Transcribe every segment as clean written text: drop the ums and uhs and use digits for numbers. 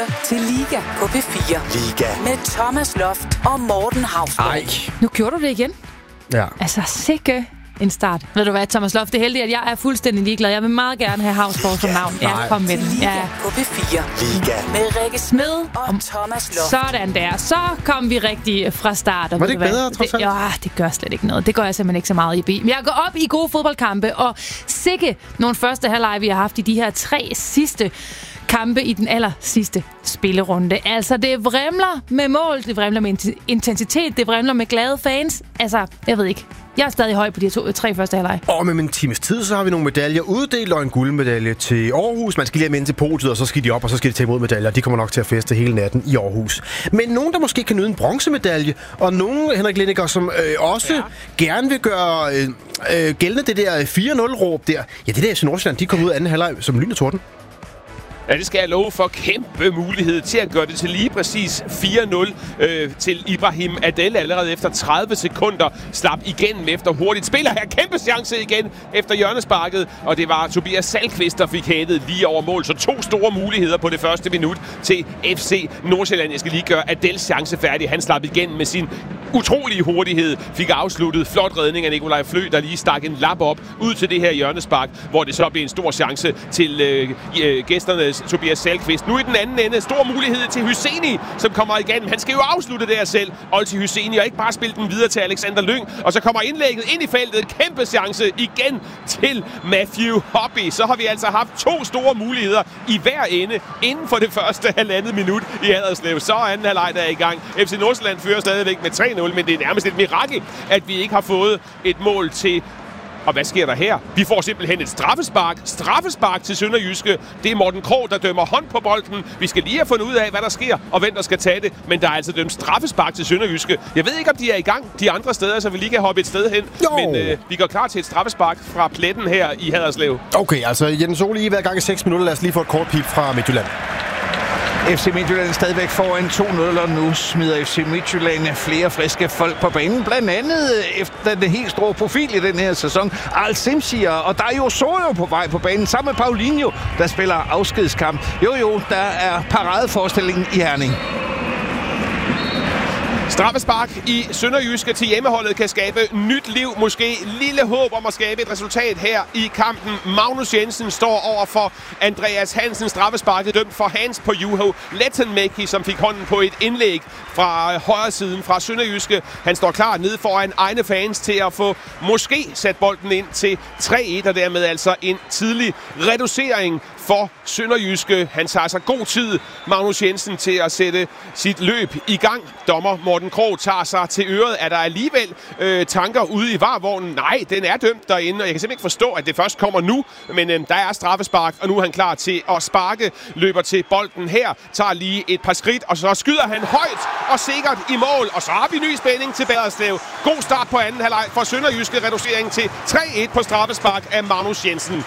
lytter til Liga på P4. Liga. Med Thomas Loft og Morten Hausgaard. Ej. Nu gjorde du det igen. Ja. Altså, sikke en start. Ved du hvad, Thomas Loft, det er heldigt, at jeg er fuldstændig ligeglad. Jeg vil meget gerne have Hausgaard som navn. Ja, kom med den. Liga Ja. på P4. Liga. Med Rikke Smed og Thomas Loft. Sådan der. Så kom vi rigtig fra start. Og Var ved det ikke du hvad? bedre, trods alt? Ja, det gør slet ikke noget. Det går jeg simpelthen ikke så meget i. Men jeg går op i gode fodboldkampe, og sikke nogle første halvleg, vi har haft i de her 3 sidste kampe i den aller sidste spillerunde. Altså, det vrimler med mål, det vrimler med intensitet, det vrimler med glade fans. Altså, jeg ved ikke. Jeg er stadig høj på de 3 første halvleg. Og med en times tid, så har vi nogle medaljer uddelt, og en guldmedalje til Aarhus. Man skal lige have ind til podiet, og så skal de op, og så skal de tage imod medaljer. De kommer nok til at feste hele natten i Aarhus. Men nogen, der måske kan nyde en bronzemedalje, og nogen, Henrik Lindegaard, som også gerne vil gøre gældende det der 4-0-råb der. Ja, det der FC Nordsjælland, de kom ud af anden halvleg som lyn og torden. Ja, det skal jeg love for. Kæmpe mulighed til at gøre det til lige præcis 4-0 til Ibrahim Adel allerede efter 30 sekunder. Slap igennem efter hurtigt spil. Her kæmpe chance igen efter hjørnesparket. Og det var Tobias Salkvist, der fik hættet lige over mål. Så 2 store muligheder på det første minut til FC Nordsjælland. Jeg skal lige gøre Adels chance færdig. Han slap igennem med sin utrolige hurtighed. Fik afsluttet. Flot redning af Nikolaj Flø, der lige stak en lap op ud til det her hjørnespark, hvor det så blev en stor chance til gæsterne Tobias Salkvist. Nu i den anden ende, stor mulighed til Hyseni, som kommer igennem. Han skal jo afslutte det her selv, Olti Hyseni, og ikke bare spille den videre til Alexander Lyng. Og så kommer indlægget ind i feltet. Kæmpe chance igen til Matthew Hobby. Så har vi altså haft 2 store muligheder i hver ende inden for det første halvandet minut i Haderslev. Så er anden halvleg, der er i gang. FC Nordsjælland fører stadigvæk med 3-0, men det er nærmest et mirakel, at vi ikke har fået et mål til. Og hvad sker der her? Vi får simpelthen et straffespark. Straffespark til Sønderjyske. Det er Morten Krogh, der dømmer hånd på bolden. Vi skal lige have fundet ud af, hvad der sker, og hvem der skal tage det. Men der er altså dømt straffespark til Sønderjyske. Jeg ved ikke, om de er i gang de andre steder, så vi lige kan hoppe et sted hen. Jo. Men vi går klar til et straffespark fra pletten her i Haderslev. Okay, altså Jens Ole i hver gang i 6 minutter. Lad os lige få et kort pip fra Midtjylland. FC Midtjylland er stadigvæk foran 2-0, og nu smider FC Midtjylland flere friske folk på banen. Blandt andet efter den helt store profil i den her sæson, Al-Simsier, og der er jo Sojo på vej på banen, sammen med Paulinho, der spiller afskedskamp. Jo, der er paradeforestillingen i Herning. Straffespark i Sønderjyske til hjemmeholdet kan skabe nyt liv. Måske lille håb om at skabe et resultat her i kampen. Magnus Jensen står over for Andreas Hansen. Straffesparket dømt for hands på Juho Lettenmäki, som fik hånden på et indlæg fra højre siden fra Sønderjyske. Han står klar nede foran egne fans til at få måske sat bolden ind til 3-1, og dermed altså en tidlig reducering for Sønderjyske. Han tager sig god tid, Magnus Jensen, til at sætte sit løb i gang. Dommer Morten Krogh tager sig til øret. Er der alligevel tanker ude i varvognen? Nej, den er dømt derinde, og jeg kan simpelthen ikke forstå, at det først kommer nu. Men der er straffespark, og nu er han klar til at sparke. Løber til bolden her, tager lige et par skridt, og så skyder han højt og sikkert i mål. Og så har vi ny spænding til Haderslev. God start på anden halvleg for Sønderjyske. Reducering til 3-1 på straffespark af Magnus Jensen.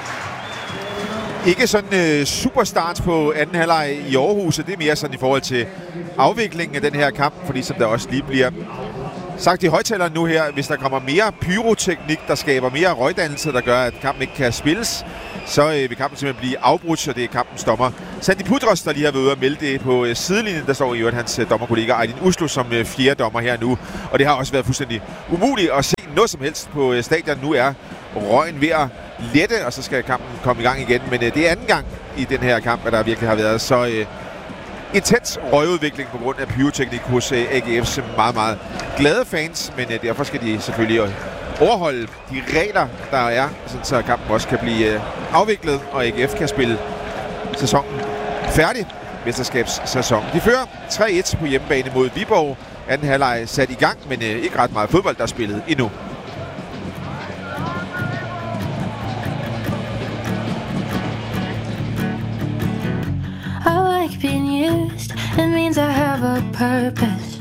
Ikke sådan superstart på anden halvleg i Aarhus, det er mere sådan i forhold til afviklingen af den her kamp, fordi som der også lige bliver sagt i højtaleren nu her, hvis der kommer mere pyroteknik, der skaber mere røgdannelse, der gør, at kampen ikke kan spilles, så vil kampen simpelthen blive afbrudt, så det er kampens dommer Sandy Pudros, der lige har været ude og melde det på sidelinjen. Der står i øvrigt hans dommerkollega Aydin Uslu som 4. dommer her nu, og det har også været fuldstændig umuligt at se noget som helst på stadion. Nu er røgen ved at lette, og så skal kampen komme i gang igen, men det er anden gang i den her kamp, at der virkelig har været så intens røgudvikling på grund af pyroteknik hos AGF's meget, meget glade fans, men derfor skal de selvfølgelig overholde de regler, der er, sådan så kampen også kan blive afviklet, og AGF kan spille sæsonen færdig, mesterskabssæson. De fører 3-1 på hjemmebane mod Viborg. Anden halvleg sat i gang, men ikke ret meget fodbold, der er spillet endnu. Being used, it means I have a purpose.